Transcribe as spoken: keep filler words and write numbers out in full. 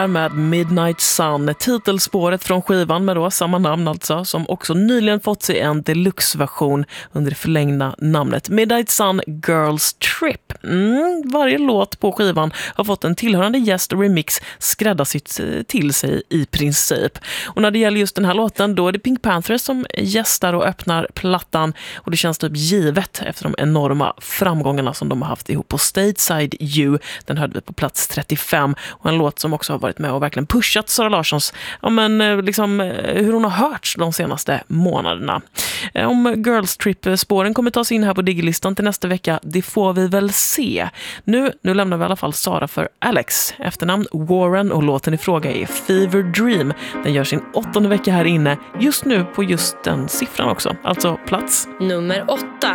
med Midnight Sun, titelspåret från skivan med då samma namn alltså, som också nyligen fått sig en deluxe-version under det förlängda namnet Midnight Sun Girls Trip. Mm, varje låt på skivan har fått en tillhörande gäst och remix skräddarsytt till sig i princip. Och när det gäller just den här låten, då är det Pink Panthers som gästar och öppnar plattan, och det känns typ givet efter de enorma framgångarna som de har haft ihop på Stateside You. Den hörde vi på plats trettiofem, och en låt som också har varit med och verkligen pushat Sara Larssons, ja men liksom hur hon har hörts de senaste månaderna. Om Girls Trip-spåren kommer tas in här på Digilistan till nästa vecka, det får vi väl se. Nu, nu lämnar vi i alla fall Sara för Alex, efternamn Warren, och låten i fråga är Fever Dream. Den gör sin åttonde vecka här inne, just nu på just den siffran också, alltså plats nummer åtta.